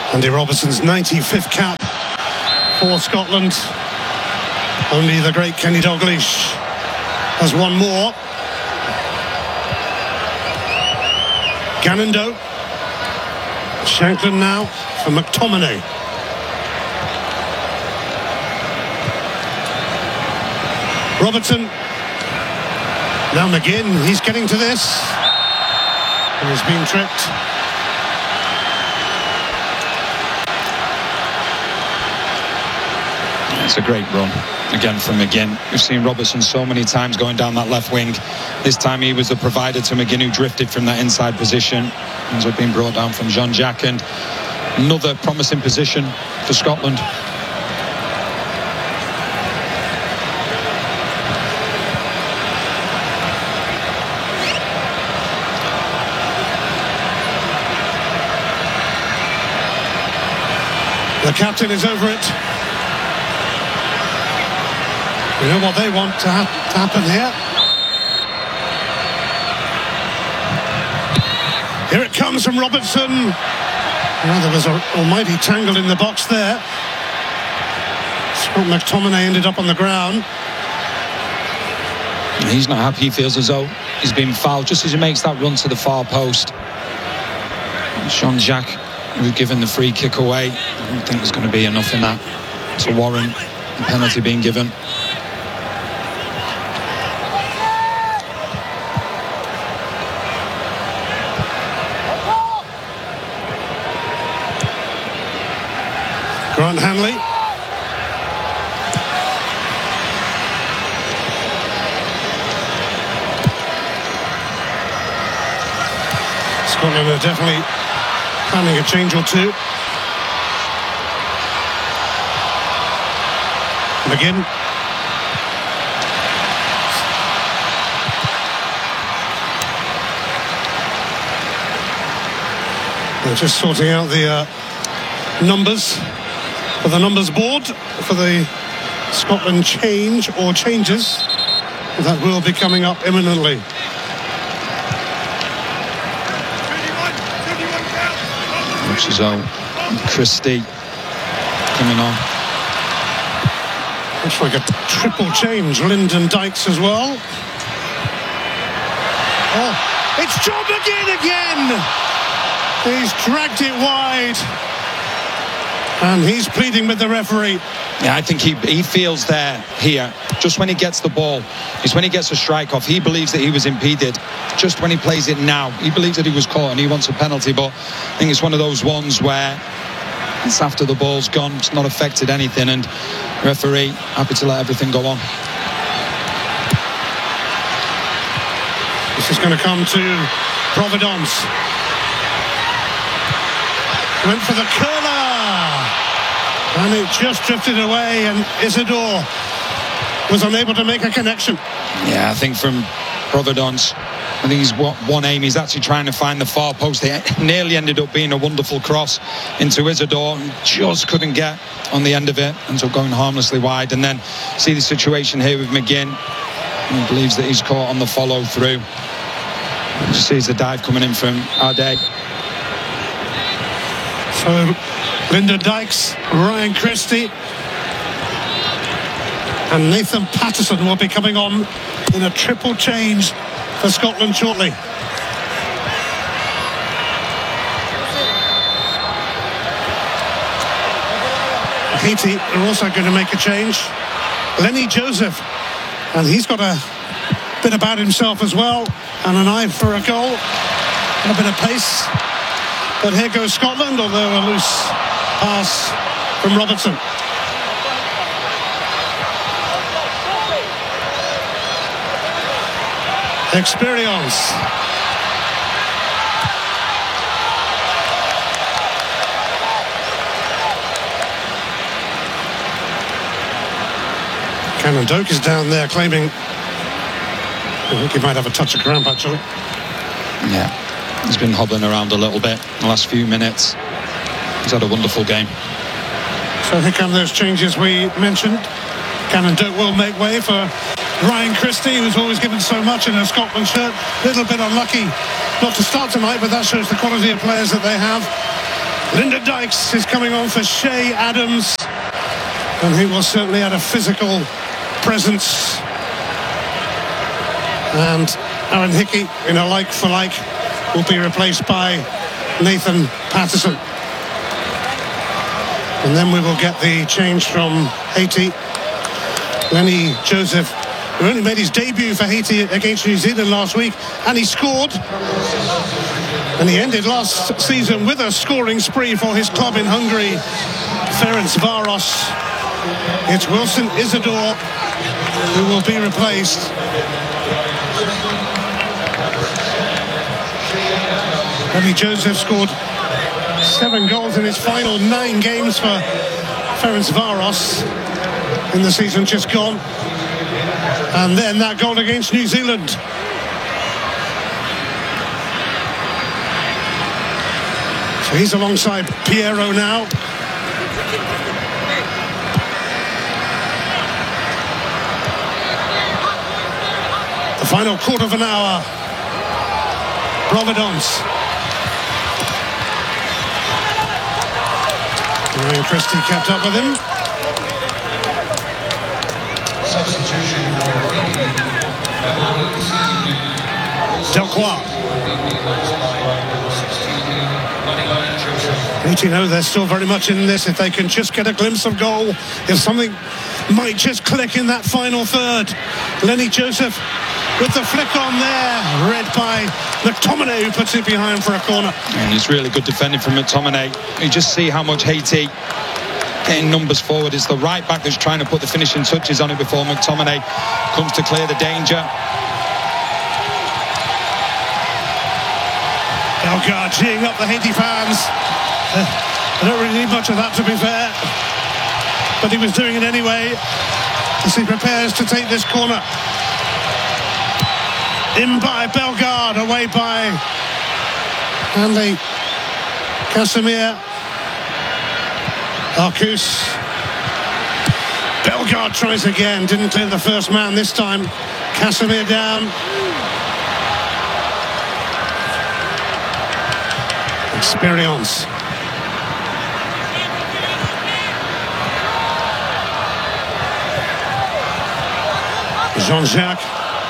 Andy Robertson's 95th cap for Scotland. Only the great Kenny Dalglish has one more. Gannon Doe. Shanklin now for McTominay. Robertson. Now McGinn, he's getting to this. And he's been tripped. It's a great run again from McGinn. We've seen Robertson so many times going down that left wing. This time he was the provider to McGinn, who drifted from that inside position. Ends up being brought down from Jean-Jacques, and another promising position for Scotland. The captain is over it. You know what they want to happen here. Here it comes from Robertson. Well, there was an almighty tangle in the box there. Scott McTominay ended up on the ground. He's not happy. He feels as though he's been fouled just as he makes that run to the far post. Jean-Jacques was given the free kick away. I don't think there's going to be enough in that to warrant the penalty being given. Grant Hanley. Scotland are definitely planning a change or two. McGinn. They're just sorting out the numbers for the numbers board for the Scotland change or changes that will be coming up imminently. Looks as though Christie coming on. Looks like a triple change. Lyndon Dykes as well. Oh, it's John McGinn again. He's dragged it wide. And he's pleading with the referee. Yeah, I think he feels here, just when he gets the ball. It's when he gets a strike off. He believes that he was impeded. Just when he plays it now, he believes that he was caught and he wants a penalty. But I think it's one of those ones where it's after the ball's gone, it's not affected anything, and referee happy to let everything go on. This is going to come to Providence. Went for the curler. And it just drifted away, and Isidore was unable to make a connection. Yeah, I think from Providence, I think he's one aim. He's actually trying to find the far post. It nearly ended up being a wonderful cross into Isidore. Just couldn't get on the end of it. Ends up going harmlessly wide. And then see the situation here with McGinn. He believes that he's caught on the follow through. Just sees the dive coming in from Ardé. So Lyndon Dykes, Ryan Christie and Nathan Patterson will be coming on in a triple change for Scotland shortly. Haiti are also going to make a change. Lenny Joseph, and he's got a bit about himself as well, and an eye for a goal and a bit of pace. But here goes Scotland, although a loose pass from Robertson. Experience. Gannon Doe is down there claiming, I think he might have a touch of cramp actually. Yeah. He's been hobbling around a little bit in the last few minutes. He's had a wonderful game. So here come those changes we mentioned. Gannon Doe will make way for Ryan Christie, who's always given so much in a Scotland shirt. Little bit unlucky not to start tonight, but that shows the quality of players that they have. Lyndon Dykes is coming on for Shay Adams, and he will certainly add a physical presence. And Aaron Hickey, in a like for like, will be replaced by Nathan Patterson. And then we will get the change from Haiti. Lenny Joseph, who only made his debut for Haiti against New Zealand last week, and he scored. And he ended last season with a scoring spree for his club in Hungary, Ferencváros. It's Wilson Isidore who will be replaced. Lenny Joseph scored 7 goals in his final 9 games for Ferencváros in the season just gone. And then that goal against New Zealand. So he's alongside Piero now. The final quarter of an hour. Providence. Ryan Christie kept up with him. Substitution Delcroix. Haiti know they're still very much in this. If they can just get a glimpse of goal, if something might just click in that final third. Lenny Joseph with the flick on there, read by McTominay, who puts it behind for a corner. And it's really good defending from McTominay. You just see how much Haiti getting numbers forward. Is the right back that's trying to put the finishing touches on it before McTominay comes to clear the danger. Bellegarde geeing up the Haiti fans. I don't really need much of that, to be fair, but he was doing it anyway as he prepares to take this corner. In by Bellegarde, away by Hanley Casimir. Arcus. Bellegarde tries again, didn't clear the first man this time. Casimir down. Experience. Jean-Jacques.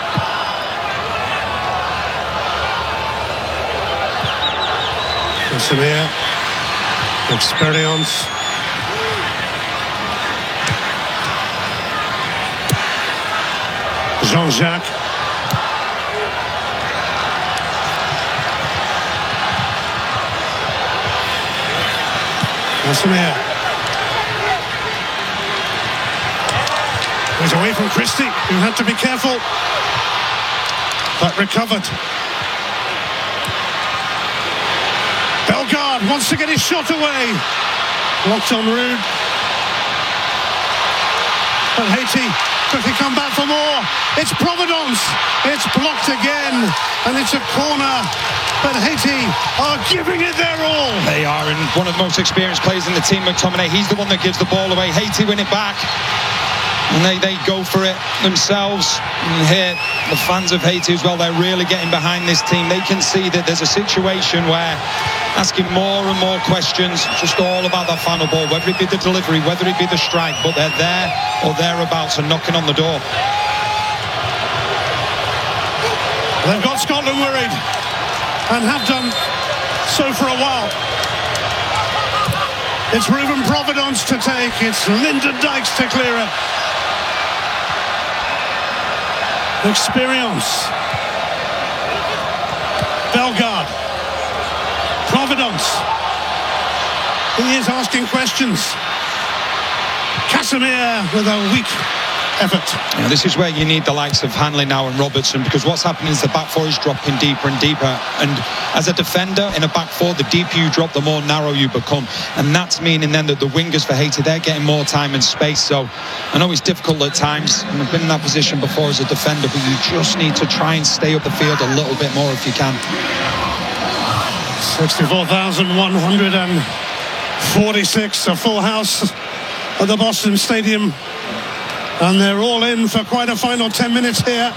Casimir. Experience. Jean-Jacques. Casimir. He's away from Christie, who had to be careful, but recovered. Bellegarde wants to get his shot away. Blocked on Rude. But Haiti quickly come back for more. It's Providence. It's blocked again, and it's a corner. But Haiti are giving it their all. They are, and one of the most experienced players in the team, McTominay, he's the one that gives the ball away. Haiti win it back, and they go for it themselves. And here, the fans of Haiti as well, they're really getting behind this team. They can see that there's a situation where asking more and more questions, just all about that final ball, whether it be the delivery, whether it be the strike, but they're there or thereabouts and knocking on the door. They've got Scotland worried, and have done so for a while. It's Ruben Providence to take. It's Lyndon Dykes to clear it. Experience. Bellegarde. Providence. He is asking questions. Casimir with a weak effort. Yeah, this is where you need the likes of Hanley now and Robertson, because what's happening is the back four is dropping deeper and deeper, and as a defender in a back four, the deeper you drop, the more narrow you become, and that's meaning then that the wingers for Haiti, they're getting more time and space. So I know it's difficult at times, and I've been in that position before as a defender, but you just need to try and stay up the field a little bit more if you can. 64,146, a full house at the Boston Stadium, and they're all in for quite a final 10 minutes here.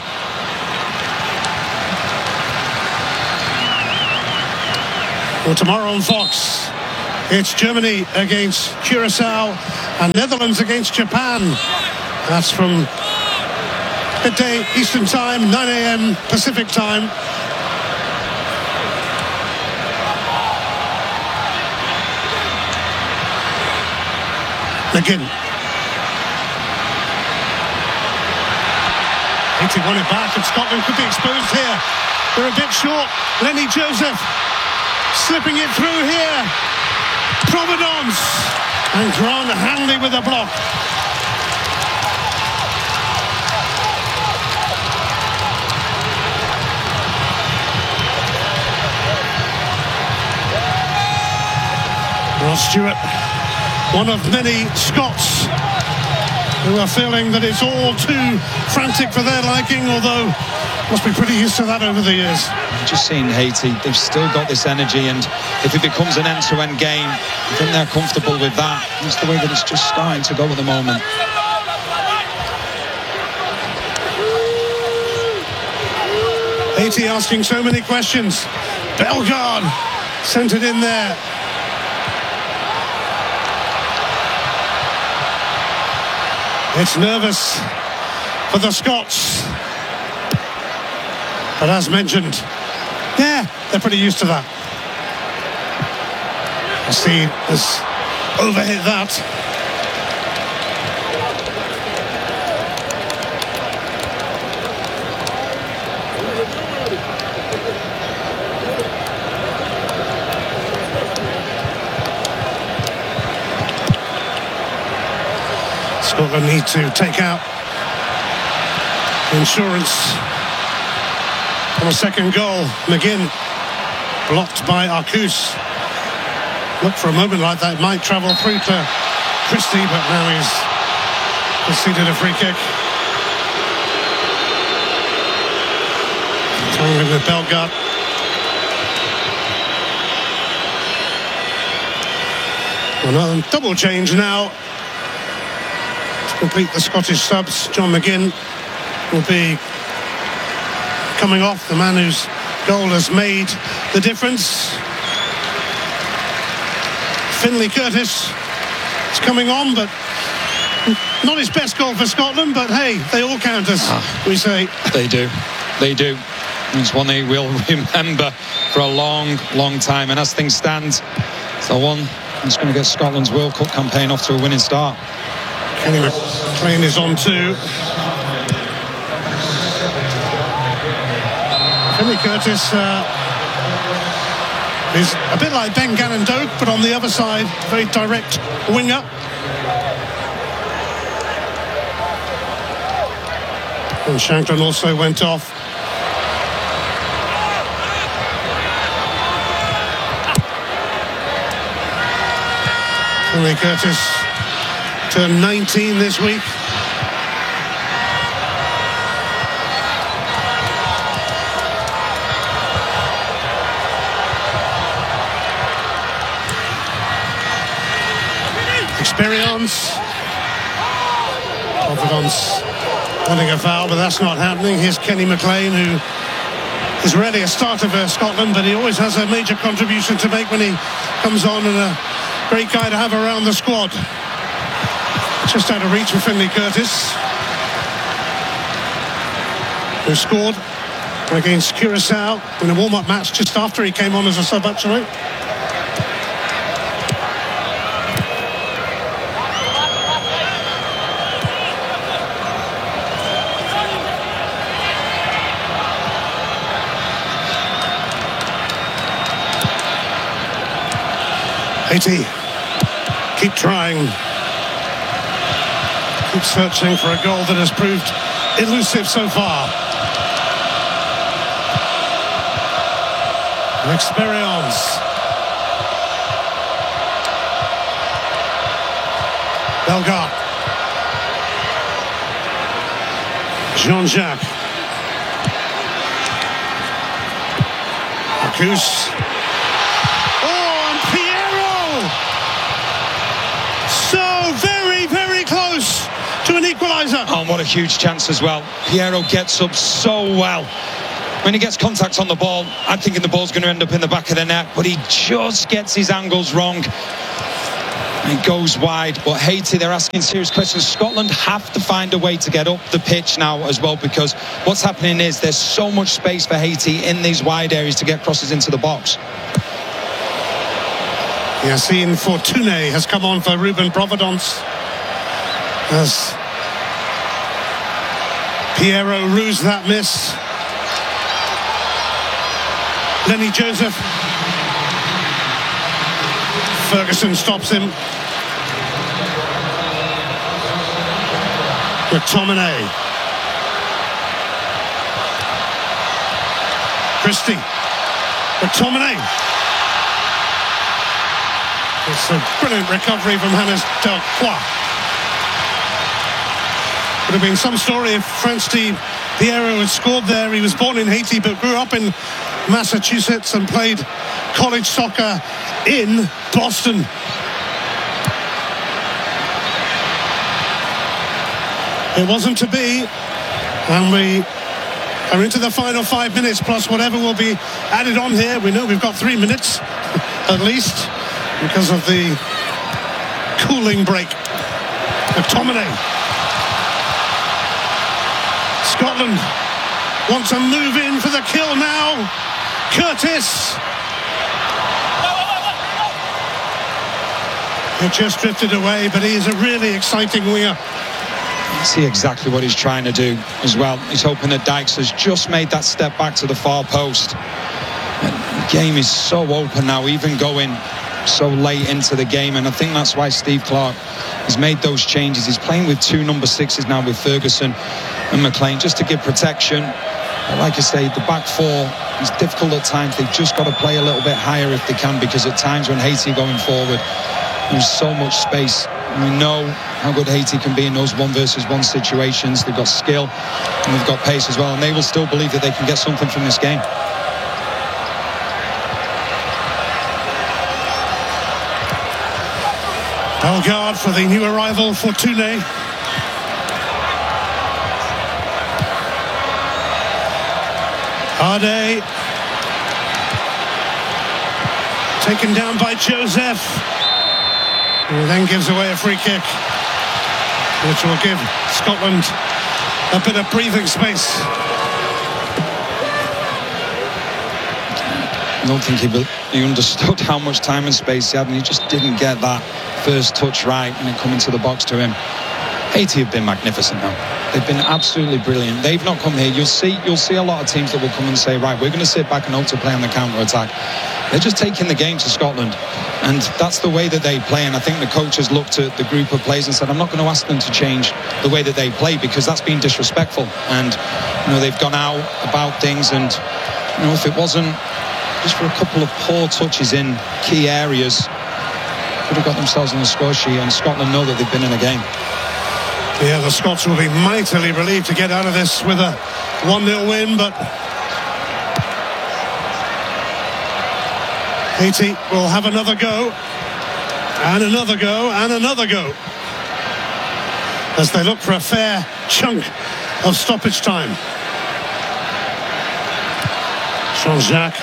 Well, tomorrow on Fox, It's Germany against Curacao and Netherlands against Japan. That's from midday Eastern Time, 9 a.m. Pacific Time. McGinn. Haiti won it back, and Scotland could be exposed here. They're a bit short. Lenny Joseph slipping it through here. Providence, and Grant Hanley with a block. Ross Stewart, one of many Scots who are feeling that it's all too frantic for their liking, although must be pretty used to that over the years. Just seeing Haiti, they've still got this energy, and if it becomes an end-to-end game, I think they're comfortable with that. That's the way that it's just starting to go at the moment. Haiti asking so many questions. Bellegarde sent it in there. It's nervous for the Scots. But as mentioned, yeah, they're pretty used to that. Steve has overhit that. Scotland need to take out insurance on a second goal. McGinn blocked by Arcus. Look, for a moment like that, might travel through to Christie, but now he's conceded a free kick. Tongue with Bellegarde. Another double change now to complete the Scottish subs. John McGinn will be coming off, the man whose goal has made the difference. Finlay Curtis is coming on, but not his best goal for Scotland, but hey, they all count us, we say. They do. It's one they will remember for a long, long time. And as things stand, it's the one that's going to get Scotland's World Cup campaign off to a winning start. Kenny McLean is on too. Finlay Curtis is a bit like Ben Gannon-Doak, but on the other side, very direct winger. And Shankland also went off. Finlay Curtis turned 19 this week. Experience. Providence wanting a foul, but that's not happening. Here's Kenny McLean, who is rarely a starter for Scotland, but he always has a major contribution to make when he comes on, and a great guy to have around the squad. Just out of reach for Finlay Curtis, who scored against Curacao in a warm-up match just after he came on as a sub, actually. Haiti keep trying, keep searching for a goal that has proved elusive so far. Experience. Bellegarde. Jean-Jacques. Arcus. To an equaliser. Oh, what a huge chance as well. Piero gets up so well. When he gets contact on the ball, I'm thinking the ball's going to end up in the back of the net, but he just gets his angles wrong. It goes wide, but Haiti, they're asking serious questions. Scotland have to find a way to get up the pitch now as well, because what's happening is there's so much space for Haiti in these wide areas to get crosses into the box. Yassine Fortuné has come on for Ruben Providence, as Piero rues that miss. Lenny Joseph. Ferguson stops him. McTominay. Christie. McTominay. It's a brilliant recovery from Hannes Delcroix. Would have been some story if Franz Di Piero had scored there. He was born in Haiti but grew up in Massachusetts and played college soccer in Boston. It wasn't to be, and we are into the final 5 minutes plus whatever will be added on here. We know we've got 3 minutes at least because of the cooling break. McTominay. Scotland want to move in for the kill now. Curtis. It just drifted away, but he is a really exciting winger. See exactly what he's trying to do as well. He's hoping that Dykes has just made that step back to the far post. The game is so open now, even going so late into the game, and I think that's why Steve Clarke has made those changes. He's playing with 2 number 6s now with Ferguson and McLean, just to give protection. But like I say, the back four is difficult at times. They've just got to play a little bit higher if they can, because at times when Haiti are going forward, there's so much space. We know how good Haiti can be in those 1-versus-1 situations. They've got skill and they've got pace as well, and they will still believe that they can get something from this game. Bellegarde for the new arrival, Fortuné. Ade. Taken down by Joseph. Who then gives away a free kick, which will give Scotland a bit of breathing space. I don't think he understood how much time and space he had, and he just didn't get that first touch right when it come into the box to him. Haiti have been magnificent now. They've been absolutely brilliant. They've not come here. You'll see a lot of teams that will come and say, right, we're going to sit back and hope to play on the counter-attack. They're just taking the game to Scotland, and that's the way that they play. And I think the coach has looked at the group of players and said, I'm not going to ask them to change the way that they play, because that's been disrespectful. And they've gone out about things, and if it wasn't just for a couple of poor touches in key areas, could have got themselves on the score sheet, and Scotland know that they've been in a game. Yeah, the Scots will be mightily relieved to get out of this with a 1-0 win, but Haiti will have another go, and another go, and another go, as they look for a fair chunk of stoppage time. Jean-Jacques.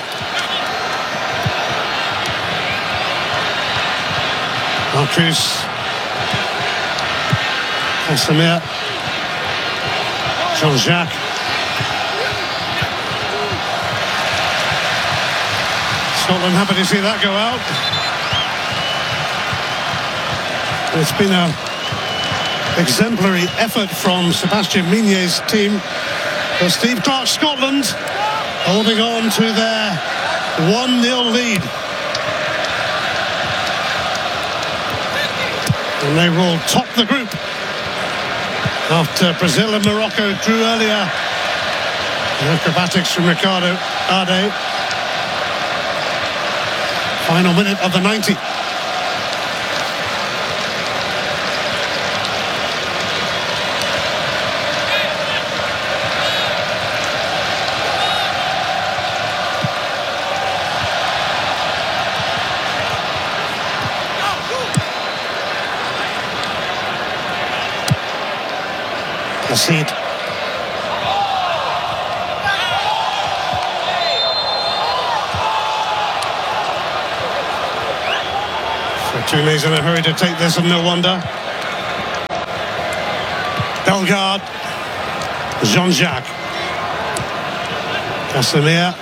Marcus. Casimir. Jean-Jacques. Scotland happy to see that go out. It's been an exemplary effort from Sébastien Migné's team. But Steve Clarke, Scotland, holding on to their 1-0 lead. And they will top the group after Brazil and Morocco drew earlier. The acrobatics from Ricardo Ade. Final minute of the 90. Placide. So Tunis in a hurry to take this, and no wonder. Bellegarde. Jean-Jacques. Casemiro.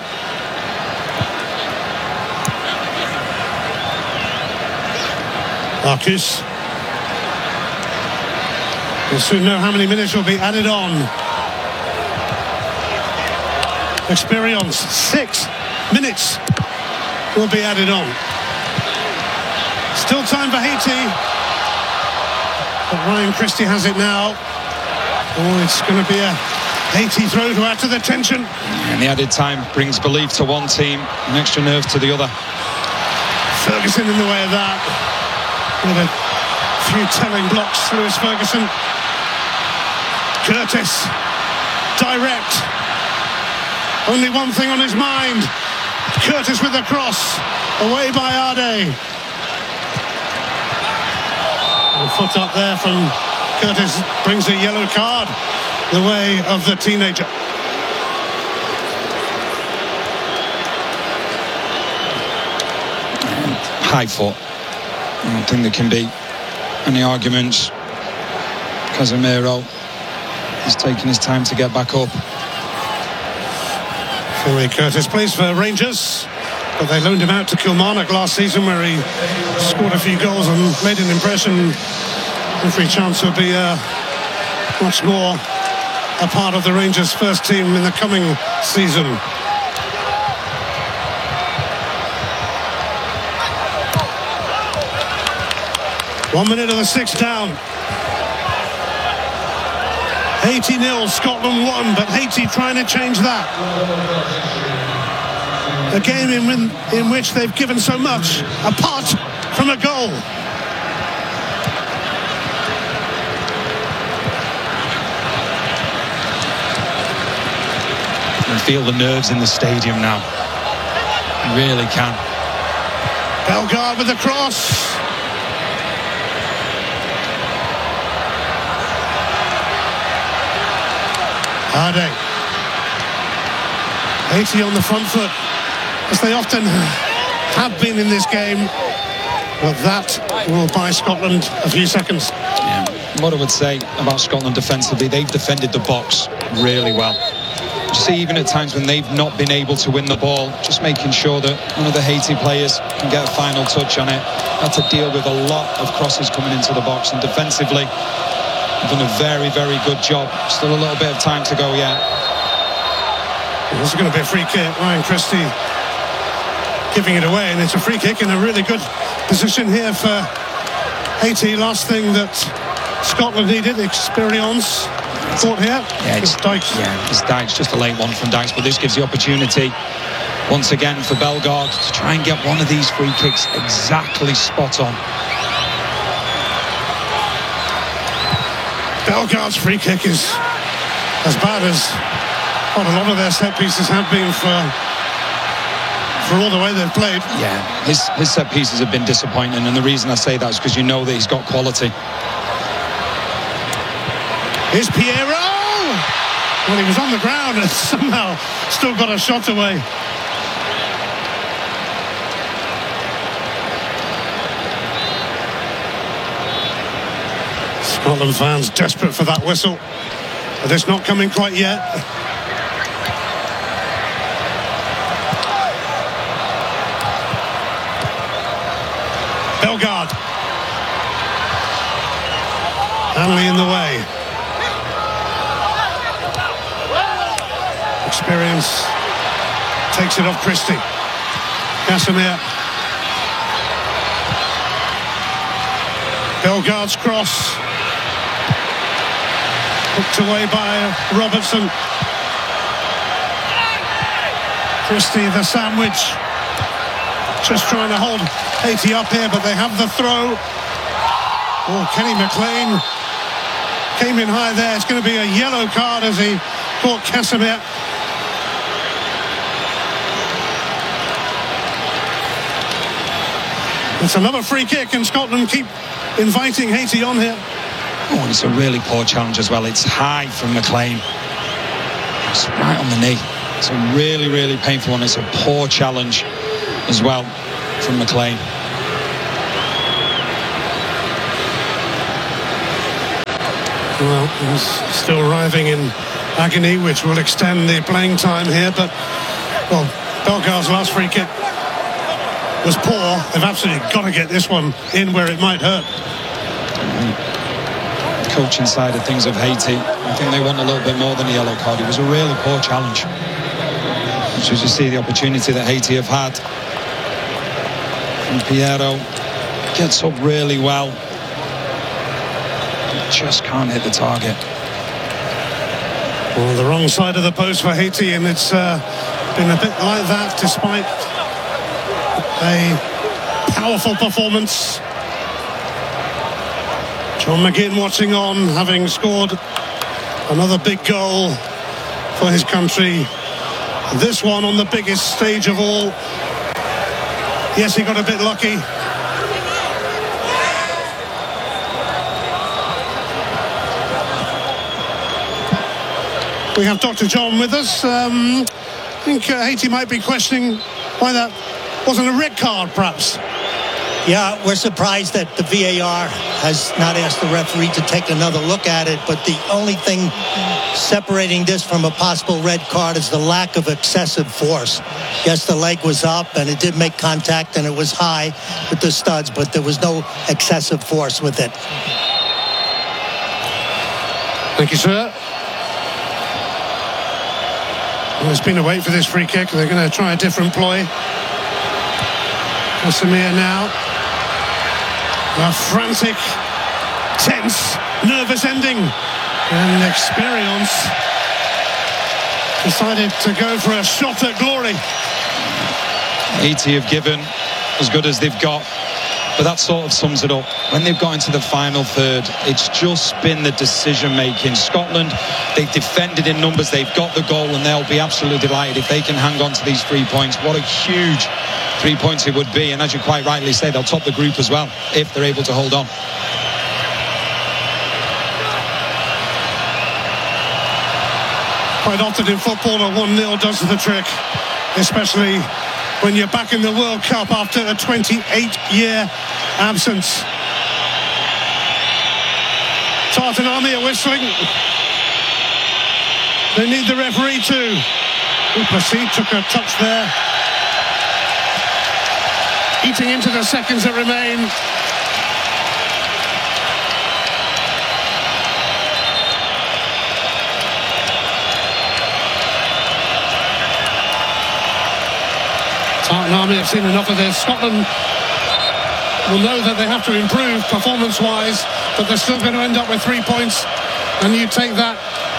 Marcus. We'll soon know how many minutes will be added on. Experience, 6 minutes will be added on. Still time for Haiti. But Ryan Christie has it now. Oh, it's going to be a Haiti throw to add to the tension. And the added time brings belief to one team, an extra nerve to the other. Ferguson in the way of that. With a few telling blocks, Lewis Ferguson. Curtis, direct. Only one thing on his mind. Curtis with the cross, away by Ade. A foot up there from Curtis brings a yellow card the way of the teenager. High foot. I don't think there can be any arguments. Casemiro is taking his time to get back up. Corey Curtis plays for Rangers, but they loaned him out to Kilmarnock last season, where he scored a few goals and made an impression. Every chance will be much more a part of the Rangers' first team in the coming season. One minute of the sixth down. Haiti 0, Scotland 1, but Haiti trying to change that. A game in which they've given so much, apart from a goal. You feel the nerves in the stadium now. You really can. Bellegarde with the cross. Ade. Haiti on the front foot, as they often have been in this game, but that will buy Scotland a few seconds. Yeah. What I would say about Scotland defensively, they've defended the box really well. You see, even at times when they've not been able to win the ball, just making sure that one of the Haiti players can get a final touch on it. Had to deal with a lot of crosses coming into the box, and defensively they've done a very, very good job. Still a little bit of time to go yet. This is going to be a free kick. Ryan Christie giving it away, and it's a free kick in a really good position here for Haiti. Last thing that Scotland needed, experience. Thought here. Yeah, it's Dykes. Yeah, it's Dykes, just a late one from Dykes, but this gives the opportunity once again for Bellegarde to try and get one of these free kicks exactly spot on. Bellegarde's free kick is as bad as what a lot of their set pieces have been for all the way they've played. Yeah, his set pieces have been disappointing, and the reason I say that is because you know that he's got quality. Here's Piero! Well, he was on the ground and somehow still got a shot away. Scotland fans desperate for that whistle, but it's not coming quite yet. Bellegarde. Hanley in the way. Experience takes it off Christie. Casemiro. Bellegarde's cross. Hooked away by Robertson. Christie the sandwich. Just trying to hold Haiti up here, but they have the throw. Oh, Kenny McLean came in high there. It's going to be a yellow card as he caught Casemiro. It's another free kick, and Scotland keep inviting Haiti on here. Oh, and it's a really poor challenge as well. It's high from McLean. It's right on the knee. It's a really, really painful one. It's a poor challenge as well from McLean. He's still writhing in agony, which will extend the playing time here. But, well, Bellegarde's last free kick was poor. They've absolutely got to get this one in where it might hurt. Coaching side of things of Haiti, I think they want a little bit more than a yellow card. It was a really poor challenge. So as you see the opportunity that Haiti have had, and Piero gets up really well, just can't hit the target. Well, the wrong side of the post for Haiti, and it's been a bit like that despite a powerful performance. John McGinn watching on, having scored another big goal for his country. This one on the biggest stage of all. Yes, he got a bit lucky. We have Dr. John with us. I think Haiti might be questioning why that wasn't a red card, perhaps. Yeah, we're surprised that the VAR has not asked the referee to take another look at it, but the only thing separating this from a possible red card is the lack of excessive force. Yes, the leg was up and it did make contact and it was high with the studs, but there was no excessive force with it. Thank you, sir. Well, there's been a wait for this free kick. They're going to try a different ploy. Casemiro now. A frantic, tense, nervous ending. And Experience decided to go for a shot at glory. Haiti have given as good as they've got, but that sort of sums it up. When they've got into the final third, it's just been the decision making. Scotland, they've defended in numbers, they've got the goal, and they'll be absolutely delighted if they can hang on to these 3 points. What a huge 3 points it would be, and as you quite rightly say, they'll top the group as well if they're able to hold on. Quite often in football, a 1-0 does the trick, especially when you're back in the World Cup after a 28-year absence. Tartan Army are whistling. They need the referee too. Duplessis took a touch there. Eating into the seconds that remain. Tartan Army have seen enough of this. Scotland will know that they have to improve performance-wise, but they're still going to end up with 3 points, and you take that.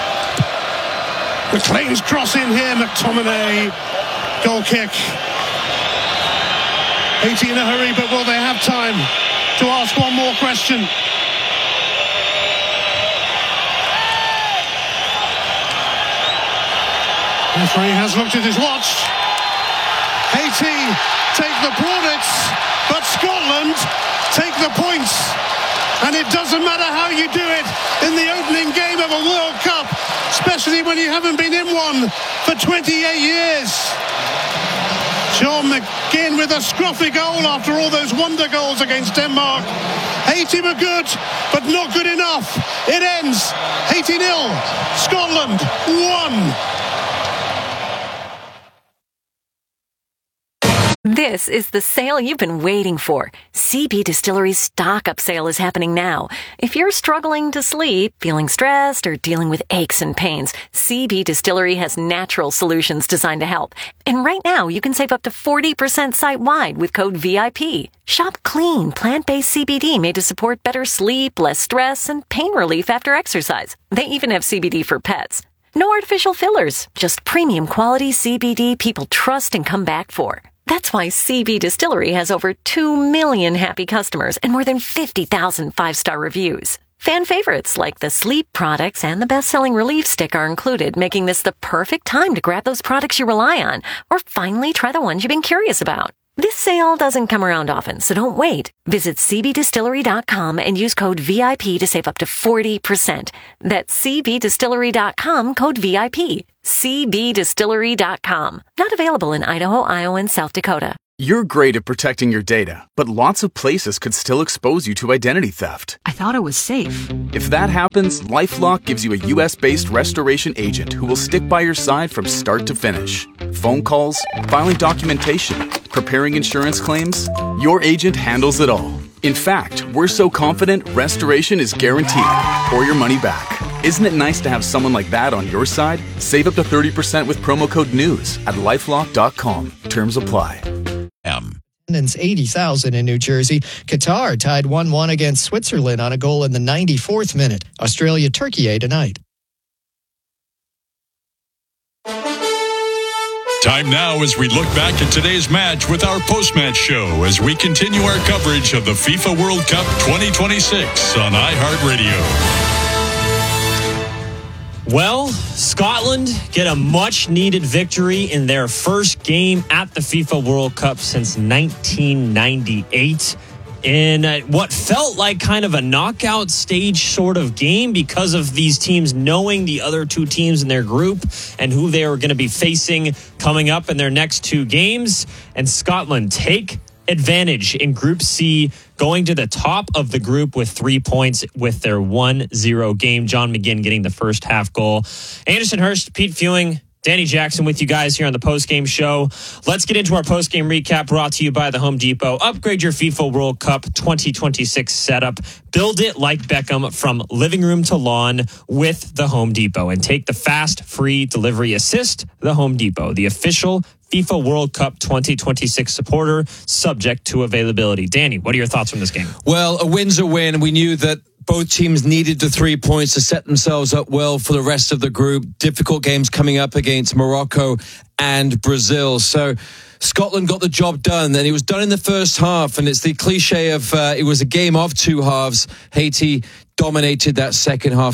McLean's cross in here, McTominay, goal kick. Haiti in a hurry, but will they have time to ask one more question? Referee has looked at his watch. Haiti take the plaudits, but Scotland take the points. And it doesn't matter how you do it in the opening game of a World Cup, especially when you haven't been in one for 28 years. John McGinn with a scruffy goal after all those wonder goals against Denmark. Haiti were good, but not good enough. It ends Haiti 0, Scotland 1. This is the sale you've been waiting for. CB Distillery's stock-up sale is happening now. If you're struggling to sleep, feeling stressed, or dealing with aches and pains, CB Distillery has natural solutions designed to help. And right now, you can save up to 40% site-wide with code VIP. Shop clean, plant-based CBD made to support better sleep, less stress, and pain relief after exercise. They even have CBD for pets. No artificial fillers, just premium quality CBD people trust and come back for. That's why CB Distillery has over 2 million happy customers and more than 50,000 5-star reviews. Fan favorites like the sleep products and the best-selling relief stick are included, making this the perfect time to grab those products you rely on or finally try the ones you've been curious about. This sale doesn't come around often, so don't wait. Visit cbdistillery.com and use code VIP to save up to 40%. That's cbdistillery.com, code VIP. cbdistillery.com. Not available in Idaho, Iowa, and South Dakota. You're great at protecting your data, but lots of places could still expose you to identity theft. I thought it was safe. If that happens, LifeLock gives you a US-based restoration agent who will stick by your side from start to finish. Phone calls, filing documentation, preparing insurance claims, your agent handles it all. In fact, we're so confident restoration is guaranteed or your money back. Isn't it nice to have someone like that on your side? Save up to 30% with promo code NEWS at LifeLock.com. Terms apply. Attendance 80,000 in New Jersey. Qatar tied 1-1 against Switzerland on a goal in the 94th minute. Australia, Turkey tonight. Time now as we look back at today's match with our post-match show as we continue our coverage of the FIFA World Cup 2026 on iHeartRadio. Well, Scotland get a much-needed victory in their first game at the FIFA World Cup since 1998 in what felt like kind of a knockout stage sort of game because of these teams knowing the other two teams in their group and who they were going to be facing coming up in their next two games. And Scotland take advantage in Group C, going to the top of the group with 3 points with their 1-0 game. John McGinn getting the first half goal. Anderson Hurst, Pete Fewing, Danny Jackson with you guys here on the postgame show. Let's get into our postgame recap brought to you by the Home Depot. Upgrade your FIFA World Cup 2026 setup. Build it like Beckham from living room to lawn with the Home Depot. And take the fast, free delivery assist. The Home Depot, the official FIFA World Cup 2026 supporter, subject to availability. Danny, what are your thoughts on this game? Well, a win's a win. We knew that both teams needed the 3 points to set themselves up well for the rest of the group. Difficult games coming up against Morocco and Brazil. So Scotland got the job done, and it was done in the first half. And it's the cliche of it was a game of two halves. Haiti dominated that second half.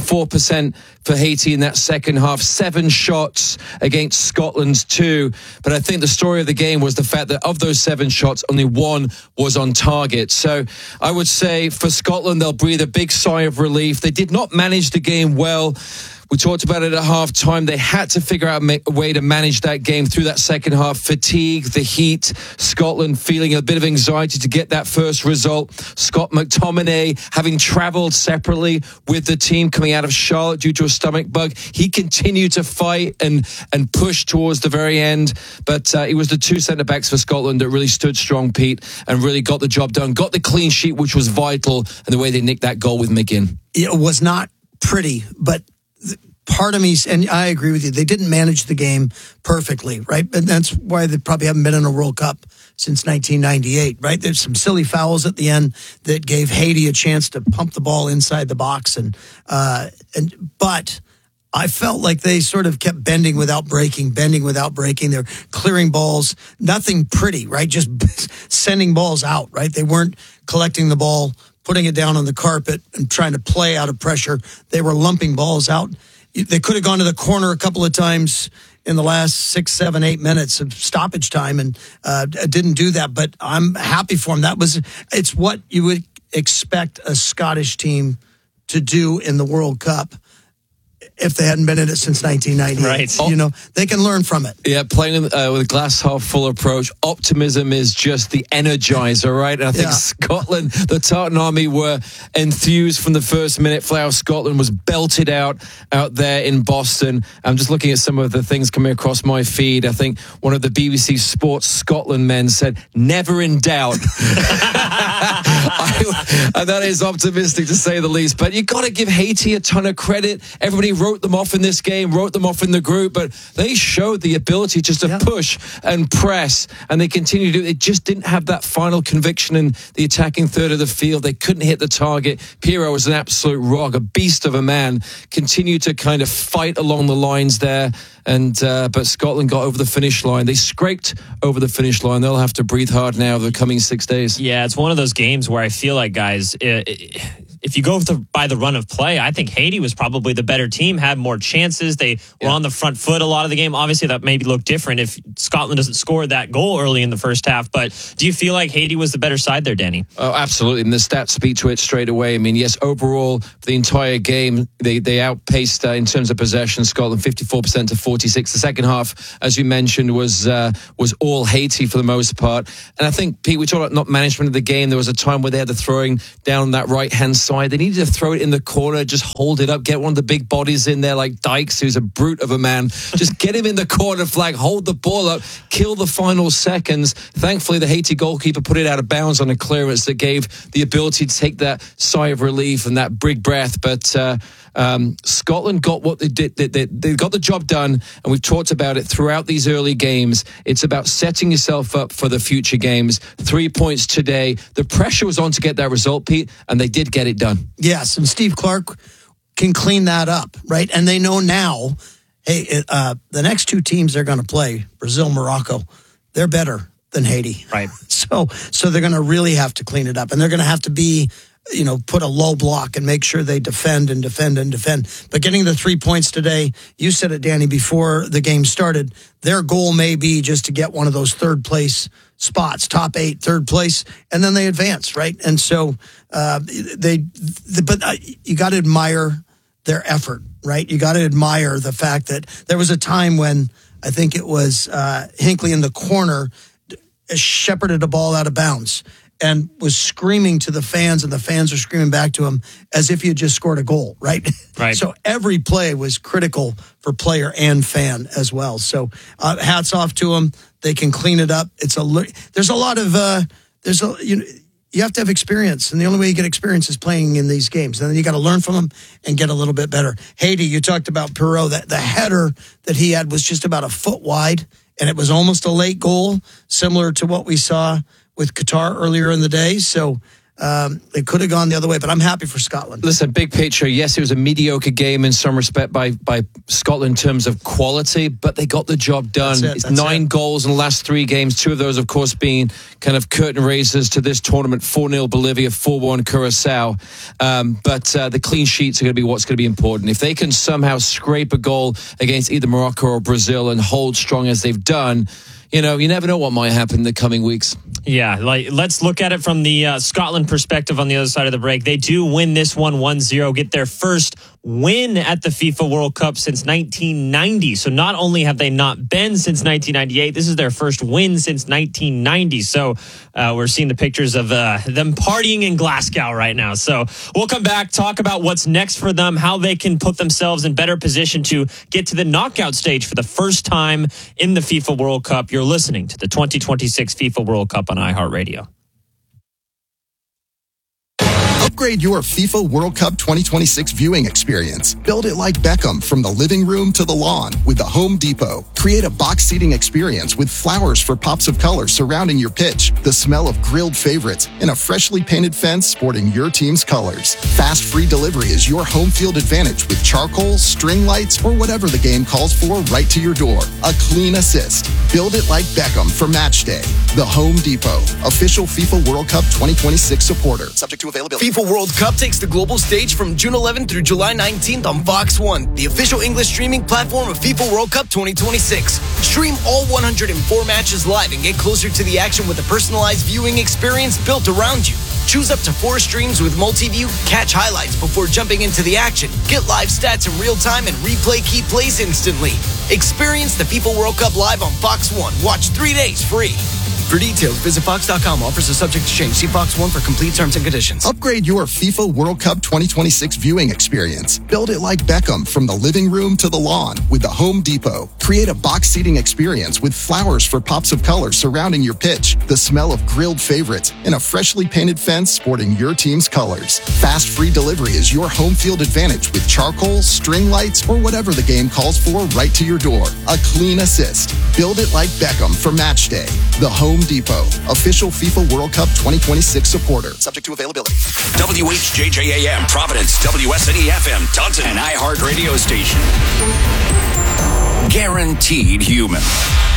64% for Haiti in that second half. 7 shots against Scotland's 2. But I think the story of the game was the fact that of those 7 shots, only 1 was on target. So I would say for Scotland, they'll breathe a big sigh of relief. They did not manage the game well. We talked about it at halftime. They had to figure out a way to manage that game through that second half. Fatigue, the heat, Scotland feeling a bit of anxiety to get that first result. Scott McTominay having travelled separately with the team coming out of Charlotte due to a stomach bug. He continued to fight and push towards the very end. But it was the 2 centre-backs for Scotland that really stood strong, Pete, and really got the job done. Got the clean sheet, which was vital, and the way they nicked that goal with McGinn. It was not pretty, but part of me, and I agree with you, they didn't manage the game perfectly, right? And that's why they probably haven't been in a World Cup since 1998, right? There's some silly fouls at the end that gave Haiti a chance to pump the ball inside the box, but I felt like they sort of kept bending without breaking. They're clearing balls, nothing pretty, right? Just sending balls out, right? They weren't collecting the ball, putting it down on the carpet and trying to play out of pressure. They were lumping balls out. They could have gone to the corner a couple of times in the last 6, 7, 8 minutes of stoppage time and didn't do that. But I'm happy for them. It's what you would expect a Scottish team to do in the World Cup if they hadn't been in it since 1998. Right. You know, they can learn from it. Yeah, playing with a glass half full approach. Optimism is just the energizer, right? And I think Scotland, the Tartan Army, were enthused from the first minute. Flower Scotland was belted out there in Boston. I'm just looking at some of the things coming across my feed. I think one of the BBC Sports Scotland men said, "Never in doubt." And that is optimistic to say the least. But you got to give Haiti a ton of credit. Everybody wrote them off in this game, wrote them off in the group, but they showed the ability just to push and press, and they continue to do it. They just didn't have that final conviction in the attacking third of the field. They couldn't hit the target. Pirro was an absolute rock, a beast of a man. Continued to kind of fight along the lines there, and but Scotland got over the finish line. They scraped over the finish line. They'll have to breathe hard now over the coming 6 days. Yeah, it's one of those games where I feel like, guys, if you go by the run of play, I think Haiti was probably the better team, had more chances. They were on the front foot a lot of the game. Obviously, that maybe looked different if Scotland doesn't score that goal early in the first half. But do you feel like Haiti was the better side there, Danny? Oh, absolutely. And the stats speak to it straight away. I mean, yes, overall, for the entire game, they outpaced in terms of possession, Scotland 54% to 46%. The second half, as you mentioned, was all Haiti for the most part. And I think, Pete, we talked about not management of the game. There was a time where they had the throwing down that right-hand side. They needed to throw it in the corner, just hold it up, get one of the big bodies in there like Dykes, who's a brute of a man. Just get him in the corner flag, hold the ball up, kill the final seconds. Thankfully, the Haiti goalkeeper put it out of bounds on a clearance that gave the ability to take that sigh of relief and that big breath. But Scotland got what they did. They got the job done, and we've talked about it throughout these early games. It's about setting yourself up for the future games. 3 points today. The pressure was on to get that result, Pete, and they did get it done. Yes, and Steve Clark can clean that up, right? And they know now, hey, the next two teams they're going to play, Brazil, Morocco, they're better than Haiti. Right. So they're going to really have to clean it up, and they're going to have to be, put a low block and make sure they defend and defend and defend. But getting the 3 points today, you said it, Danny, before the game started, their goal may be just to get one of those third place spots, top 8, third place, and then they advance, right? And so but you got to admire their effort, right? You got to admire the fact that there was a time when I think it was Hinckley in the corner shepherded a ball out of bounds and was screaming to the fans, and the fans are screaming back to him as if he had just scored a goal, right? Right. So every play was critical for player and fan as well. So hats off to them. They can clean it up. There's a lot of you have to have experience, and the only way you get experience is playing in these games. And then you got to learn from them and get a little bit better. Haiti, you talked about Perrault. That the header that he had was just about a foot wide, and it was almost a late goal, similar to what we saw with Qatar earlier in the day. So it could have gone the other way, but I'm happy for Scotland. Listen, big picture, yes, it was a mediocre game in some respect by Scotland in terms of quality, but they got the job done. It's 9 goals in the last 3 games, 2 of those, of course, being kind of curtain raisers to this tournament. 4-0 Bolivia, 4-1 Curacao. But the clean sheets are going to be what's going to be important. If they can somehow scrape a goal against either Morocco or Brazil and hold strong as they've done, you never know what might happen in the coming weeks. Yeah, let's look at it from the Scotland perspective on the other side of the break. They do win this one 1-0, get their first win at the FIFA World Cup since 1990. So not only have they not been since 1998, this is their first win since 1990. So we're seeing the pictures of them partying in Glasgow right now. So we'll come back, talk about what's next for them, how they can put themselves in better position to get to the knockout stage for the first time in the FIFA World Cup. You're listening to the 2026 FIFA World Cup on iHeartRadio. Upgrade your FIFA World Cup 2026 viewing experience. Build it like Beckham from the living room to the lawn with the Home Depot. Create a box seating experience with flowers for pops of color surrounding your pitch, the smell of grilled favorites, and a freshly painted fence sporting your team's colors. Fast free delivery is your home field advantage with charcoal, string lights, or whatever the game calls for right to your door. A clean assist. Build it like Beckham for match day. The Home Depot, official FIFA World Cup 2026 supporter. Subject to availability. FIFA World Cup takes the global stage from June 11th through July 19th on Fox One, the official English streaming platform of FIFA World Cup 2026. Stream all 104 matches live and get closer to the action with a personalized viewing experience built around you. Choose up to 4 streams with multi-view, catch highlights before jumping into the action, get live stats in real time, and replay key plays instantly. Experience the FIFA World Cup live on Fox One. Watch 3 days free. For details, visit Fox.com. Offers are subject to change. See Fox One for complete terms and conditions. Upgrade your FIFA World Cup 2026 viewing experience. Build it like Beckham from the living room to the lawn with the Home Depot. Create a box seating experience with flowers for pops of color surrounding your pitch, the smell of grilled favorites, and a freshly painted fence sporting your team's colors. Fast free delivery is your home field advantage with charcoal, string lights, or whatever the game calls for right to your door. A clean assist. Build it like Beckham for match day. The Home Depot, official FIFA World Cup 2026 supporter. Subject to availability. WHJJAM Providence, WSNE-FM Taunton, an iHeart radio station. Guaranteed human.